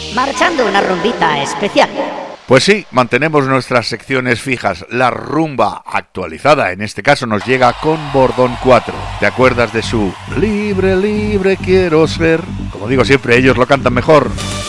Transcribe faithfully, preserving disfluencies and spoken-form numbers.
marchando una rumbita especial. Pues sí, mantenemos nuestras secciones fijas. La rumba actualizada, en este caso, nos llega con Bordón cuatro. ¿Te acuerdas de su Libre, libre quiero ser? Como digo siempre, ellos lo cantan mejor.